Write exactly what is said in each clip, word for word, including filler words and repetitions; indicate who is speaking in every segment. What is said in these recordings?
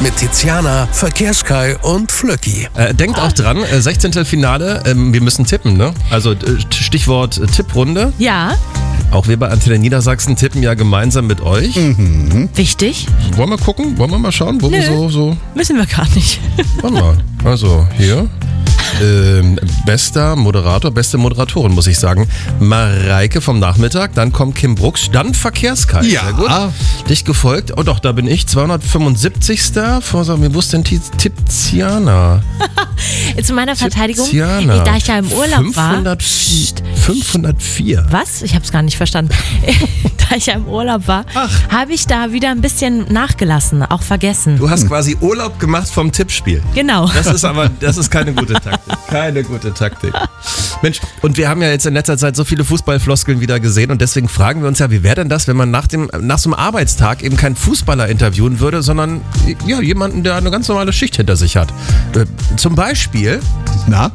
Speaker 1: mit Tiziana, Verkehrskai und Flöcki.
Speaker 2: Äh, denkt auch dran, äh, sechzehnte Finale, ähm, wir müssen tippen, ne? Also äh, Stichwort äh, Tipprunde.
Speaker 3: Ja.
Speaker 2: Auch wir bei Antenne Niedersachsen tippen ja gemeinsam mit euch.
Speaker 3: Mhm. Wichtig.
Speaker 2: Wollen wir gucken? Wollen wir mal schauen, wo
Speaker 3: Nö.
Speaker 2: wir so, so...
Speaker 3: Müssen wir gar nicht.
Speaker 2: Warte mal. Also, hier. Ähm, bester Moderator, beste Moderatorin, muss ich sagen. Mareike vom Nachmittag, dann kommt Kim Brooks, dann Verkehrskai.
Speaker 1: Ja.
Speaker 2: Sehr gut. Dicht gefolgt. Oh doch, da bin ich, zweihundertfünfundsiebzigster Vor, mir wusste denn Tiziana?
Speaker 3: Zu meiner Verteidigung,
Speaker 2: Tiziana.
Speaker 3: da ich ja im Urlaub
Speaker 2: fünfhundert,
Speaker 3: war.
Speaker 2: fünfhundertvier.
Speaker 3: Was? Ich habe es gar nicht verstanden. Da ich ja im Urlaub war, habe ich da wieder ein bisschen nachgelassen, auch vergessen.
Speaker 2: Du hast quasi Urlaub gemacht vom Tippspiel.
Speaker 3: Genau.
Speaker 2: Das ist aber, das ist keine gute Taktik. Keine gute Taktik. Mensch, und wir haben ja jetzt in letzter Zeit so viele Fußballfloskeln wieder gesehen und deswegen fragen wir uns ja, wie wäre denn das, wenn man nach dem, nach so einem Arbeitstag eben keinen Fußballer interviewen würde, sondern ja, jemanden, der eine ganz normale Schicht hinter sich hat. Äh, zum Beispiel
Speaker 1: Na?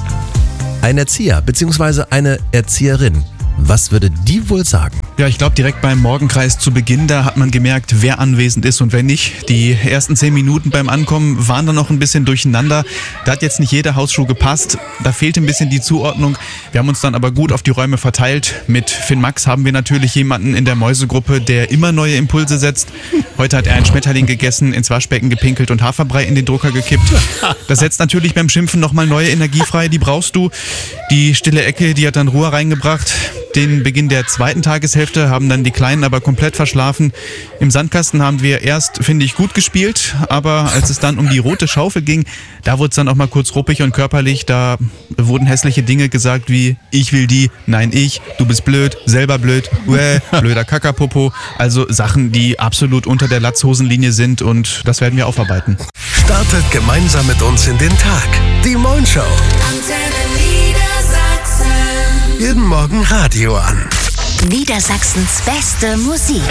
Speaker 2: ein Erzieher bzw. eine Erzieherin. Was würde die wohl sagen?
Speaker 4: Ja, ich glaube, direkt beim Morgenkreis zu Beginn, da hat man gemerkt, wer anwesend ist und wer nicht. Die ersten zehn Minuten beim Ankommen waren dann noch ein bisschen durcheinander. Da hat jetzt nicht jeder Hausschuh gepasst. Da fehlte ein bisschen die Zuordnung. Wir haben uns dann aber gut auf die Räume verteilt. Mit Finn Max haben wir natürlich jemanden in der Mäusegruppe, der immer neue Impulse setzt. Heute hat er einen Schmetterling gegessen, ins Waschbecken gepinkelt und Haferbrei in den Drucker gekippt. Das setzt natürlich beim Schimpfen nochmal neue Energie frei. Die brauchst du. Die stille Ecke, die hat dann Ruhe reingebracht. Den Beginn der zweiten Tageshälfte haben dann die Kleinen aber komplett verschlafen. Im Sandkasten haben wir erst, finde ich, gut gespielt, aber als es dann um die rote Schaufel ging, da wurde es dann auch mal kurz ruppig und körperlich. Da wurden hässliche Dinge gesagt wie, ich will die, nein ich, du bist blöd, selber blöd, uäh, blöder Kakapopo. Also Sachen, die absolut unter der Latzhosenlinie sind und das werden wir aufarbeiten.
Speaker 1: Startet gemeinsam mit uns in den Tag. Die Moin Show. Jeden Morgen Radio an.
Speaker 5: Niedersachsens beste Musik.